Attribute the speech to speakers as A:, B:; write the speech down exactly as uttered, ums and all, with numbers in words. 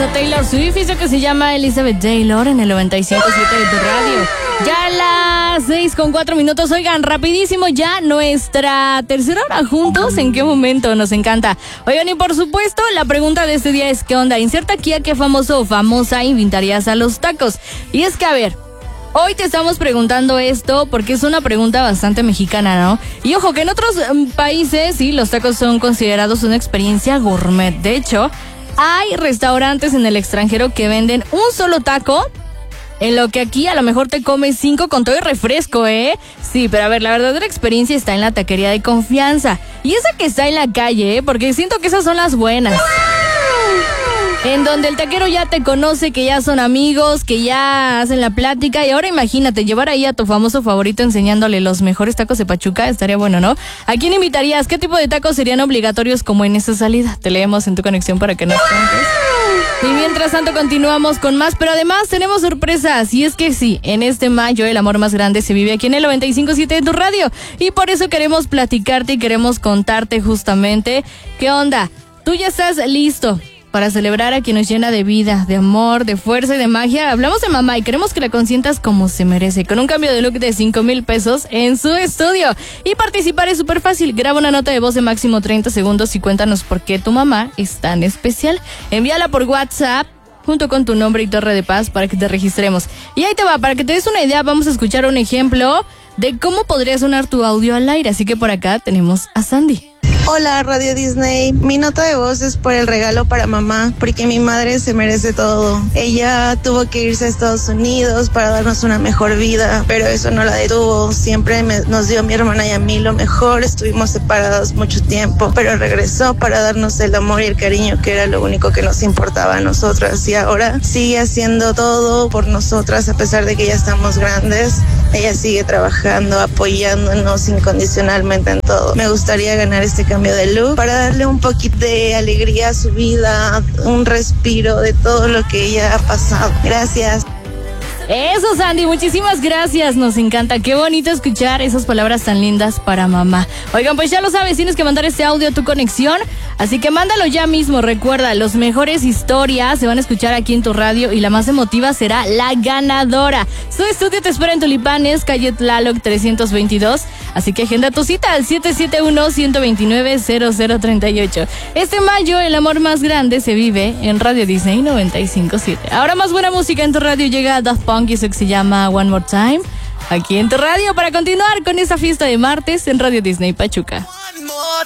A: a Taylor Swift, hizo que se llama Elizabeth Taylor en el noventa y cinco punto siete de tu radio. Ya a las seis con cuatro minutos, oigan, rapidísimo ya nuestra tercera hora juntos. ¿En qué momento? Nos encanta. Oigan, y por supuesto, la pregunta de este día es, ¿qué onda? Inserta aquí a qué famoso o famosa invitarías a los tacos. Y es que, a ver, hoy te estamos preguntando esto porque es una pregunta bastante mexicana, ¿no? Y ojo, que en otros um, países, sí, los tacos son considerados una experiencia gourmet. De hecho, hay restaurantes en el extranjero que venden un solo taco, en lo que aquí a lo mejor te comes cinco con todo y refresco, ¿eh? Sí, pero a ver, la verdadera experiencia está en la taquería de confianza. Y esa que está en la calle, ¿eh? Porque siento que esas son las buenas. En donde el taquero ya te conoce, que ya son amigos, que ya hacen la plática. Y ahora imagínate, llevar ahí a tu famoso favorito enseñándole los mejores tacos de Pachuca. Estaría bueno, ¿no? ¿A quién invitarías? ¿Qué tipo de tacos serían obligatorios como en esa salida? Te leemos en tu conexión para que nos cuentes. Y mientras tanto continuamos con más, pero además tenemos sorpresas. Y es que sí, en este mayo el amor más grande se vive aquí en el noventa y cinco punto siete de tu radio. Y por eso queremos platicarte y queremos contarte justamente qué onda. Tú ya estás listo para celebrar a quien nos llena de vida, de amor, de fuerza y de magia. Hablamos de mamá y queremos que la consientas como se merece, con un cambio de look de cinco mil pesos en su estudio. Y participar es súper fácil. Graba una nota de voz de máximo treinta segundos y cuéntanos por qué tu mamá es tan especial. Envíala por WhatsApp junto con tu nombre y torre de paz para que te registremos. Y ahí te va, para que te des una idea, vamos a escuchar un ejemplo de cómo podría sonar tu audio al aire. Así que por acá tenemos a Sandy.
B: Hola, Radio Disney. Mi nota de voz es por el regalo para mamá, porque mi madre se merece todo. Ella tuvo que irse a Estados Unidos para darnos una mejor vida, pero eso no la detuvo. Siempre me, nos dio a mi hermana y a mí lo mejor. Estuvimos separados mucho tiempo, pero regresó para darnos el amor y el cariño que era lo único que nos importaba a nosotras. Y ahora sigue haciendo todo por nosotras, a pesar de que ya estamos grandes. Ella sigue trabajando, apoyándonos incondicionalmente en todo. Me gustaría ganar este cambio de look para darle un poquito de alegría a su vida, un respiro de todo lo que ella ha pasado. Gracias.
A: Eso, Sandy, muchísimas gracias, nos encanta, qué bonito escuchar esas palabras tan lindas para mamá. Oigan, pues ya lo sabes, tienes que mandar este audio a tu conexión, así que mándalo ya mismo. Recuerda, las mejores historias se van a escuchar aquí en tu radio y la más emotiva será la ganadora. Su estudio te espera en Tulipanes, calle Tlaloc trescientos veintidós, así que agenda tu cita al siete siete uno, uno dos nueve, cero cero tres ocho. Este mayo el amor más grande se vive en Radio Disney noventa y cinco punto siete. Ahora más buena música en tu radio, llega Daft Punk y eso que se llama One More Time, aquí en tu radio para continuar con esta fiesta de martes en Radio Disney Pachuca.